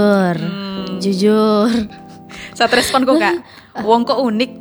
Jujur. Saat respon kok Kak, wong kok unik.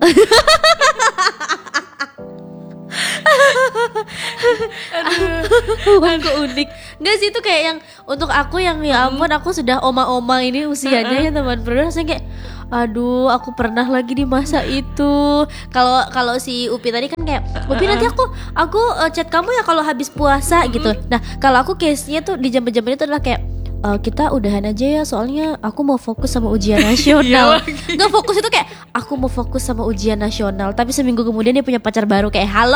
Wong kok unik. Enggak sih, itu kayak yang untuk aku yang ya ampun aku sudah oma-oma ini usianya ya teman berdua, saya kayak aduh aku pernah lagi di masa itu. Kalau si Upi tadi kan kayak Upi nanti aku chat kamu ya kalau habis puasa gitu. Nah kalau aku case-nya tuh di jam-jam itu adalah kayak kita udahan aja ya soalnya aku mau fokus sama ujian nasional. Nggak fokus itu kayak aku mau fokus sama ujian nasional, tapi seminggu kemudian dia punya pacar baru kayak halo.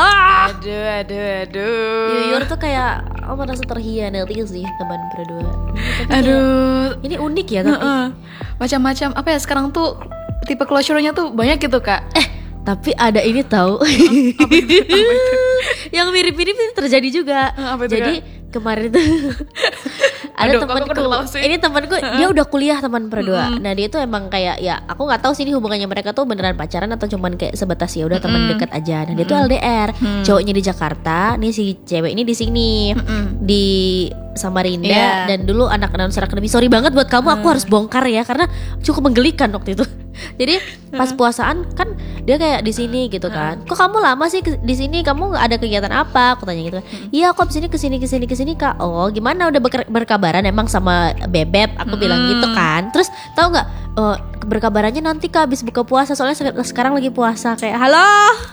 Aduh. Yuyur tuh kayak merasa terhianati sih teman berdua. Aduh. Ini unik ya tapi. Macam-macam apa ya sekarang tuh tipe closure-nya tuh banyak gitu Kak. Tapi ada ini tahu. Apa itu? Yang mirip-mirip ini terjadi juga. Apa itu, jadi kemarin tuh ada temanku. Ini temanku dia udah kuliah teman berdua. Nah dia tuh emang kayak ya aku nggak tahu sih ini hubungannya mereka tuh beneran pacaran atau cuman kayak sebatas ya udah teman dekat aja. Nah dia tuh LDR, cowoknya di Jakarta, nih si cewek ini di sini di Samarinda dan dulu anak announcer akademi. Sorry banget buat kamu, aku harus bongkar ya karena cukup menggelikan waktu itu. Jadi pas puasaan kan dia kayak di sini gitu kan. Kok kamu lama sih di sini? Kamu ada kegiatan apa? Aku tanya gitu. Iya, aku abis ini kesini Kak. Oh, gimana udah berkabaran emang sama Bebep? Aku bilang gitu kan. Terus tahu nggak? Berkabarannya nanti Kak abis buka puasa. Soalnya sekarang lagi puasa. Kayak halo.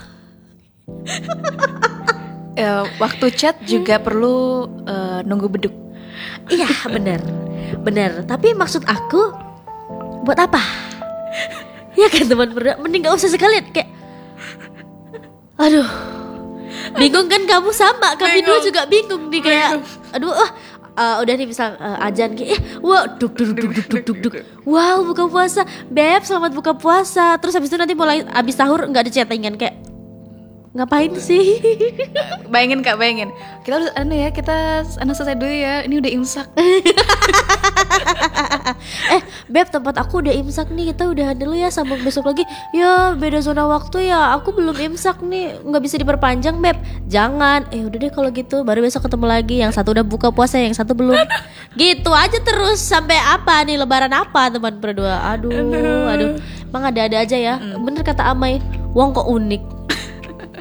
Waktu chat juga perlu nunggu beduk. Iya benar. Tapi maksud aku buat apa? Ya kan teman berdua, mending gak usah sekalian kayak aduh bingung kan kamu sama kami dua juga bingung nih kayak aduh udah nih misal ajan kayak wow duk wow buka puasa Beb selamat buka puasa, terus habis itu nanti mulai habis sahur nggak ada chattingan kayak ngapain sih? Bayangin kita harus kita selesai dulu ya, ini udah imsak. Beb tempat aku udah imsak nih, kita udahan dulu ya sambung besok lagi. Ya beda zona waktu ya, aku belum imsak nih, nggak bisa diperpanjang Beb. Jangan, udah deh kalau gitu baru besok ketemu lagi. Yang satu udah buka puasa, yang satu belum. Gitu aja terus sampai apa nih lebaran apa teman berdua. Aduh. Emang ada-ada aja ya. Bener kata Amai, wong kok unik.